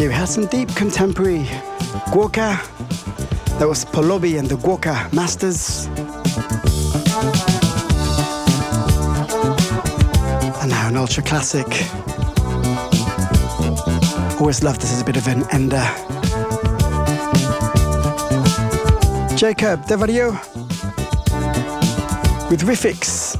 Yeah, we had some deep contemporary Gwoka. That was Polobi and the Gwoka Masters. And now an ultra classic. Always loved this as a bit of an ender. Jacob Devario with Riffix.